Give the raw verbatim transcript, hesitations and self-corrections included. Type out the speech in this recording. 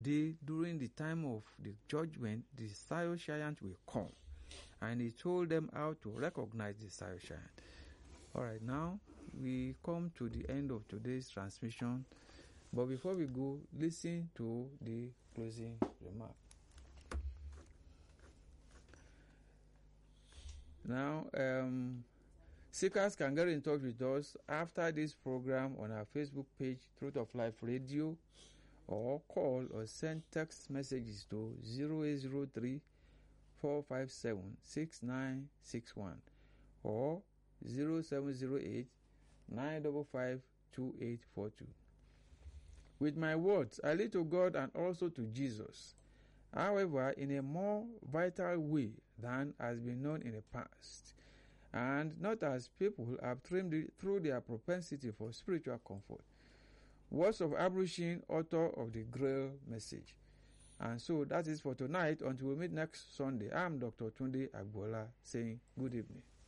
day during the time of the judgment, the Science will come. And he told them how to recognize the Science. All right, now we come to the end of today's transmission. But before we go, listen to the closing remark. Now, um, seekers can get in touch with us after this program on our Facebook page, Truth of Life Radio, or call or send text messages to zero eight zero three, four five seven, six nine six one or zero seven zero eight, nine five five, two eight four two. With my words, I lead to God and also to Jesus. However, in a more vital way than has been known in the past, and not as people have trimmed through their propensity for spiritual comfort. Words of Abrution, author of the Grail Message. And so that is for tonight. Until we meet next Sunday, I'm Doctor Tunde Agbola saying good evening.